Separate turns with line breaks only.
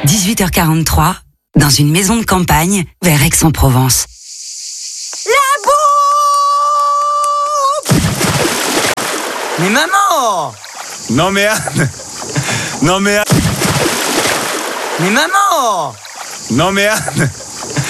18h43, dans une maison de campagne, vers Aix-en-Provence.
La bombe! Mais maman!
Non mais Anne! Non mais Anne!
Mais maman!
Non mais Anne!